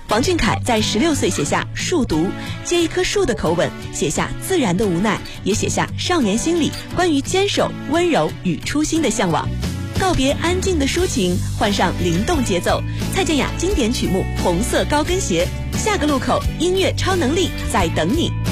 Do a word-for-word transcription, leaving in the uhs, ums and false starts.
王俊凯在十六岁写下《树读》，借一棵树的口吻写下自然的无奈，也写下少年心里关于坚守、温柔与初心的向往。告别安静的抒情，换上灵动节奏，蔡健雅经典曲目《红色高跟鞋》，下个路口音乐超能力在等你。